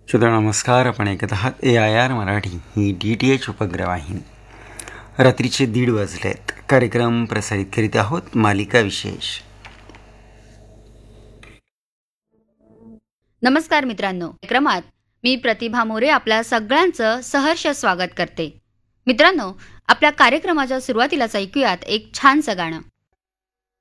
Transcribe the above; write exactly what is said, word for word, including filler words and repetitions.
श्रोता नमस्कार. आपण ऐकत आहात ए I R Marathi he D T H उपग्रहवाहिनी. रात्रीचे दीड वाजलेत. कार्यक्रम प्रसारित करीत आहोत मालिका विशेष. नमस्कार मित्रांनो, कार्यक्रमात मी प्रतिभा मोरे आपल्या सगळ्यांचं सहर्ष स्वागत करते. मित्रांनो, आपल्या कार्यक्रमाच्या सुरुवातीलाच ऐकूयात एक छानसं गाणं.